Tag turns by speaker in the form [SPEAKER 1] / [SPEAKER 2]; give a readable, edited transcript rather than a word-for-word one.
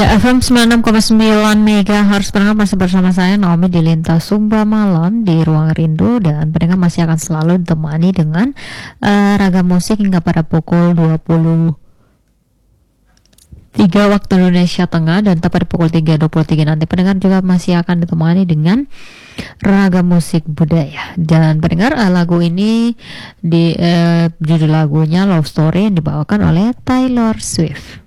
[SPEAKER 1] FM 96,9 MHz. Pendengar masih bersama saya Naomi di Lintas Sumba Malam di Ruang Rindu, dan pendengar masih akan selalu ditemani dengan ragam musik hingga pada pukul 23 waktu Indonesia Tengah, dan tepat pukul 3.23 nanti pendengar juga masih akan ditemani dengan ragam musik budaya. Dan pendengar, lagu ini di judul lagunya Love Story yang dibawakan oleh Taylor Swift.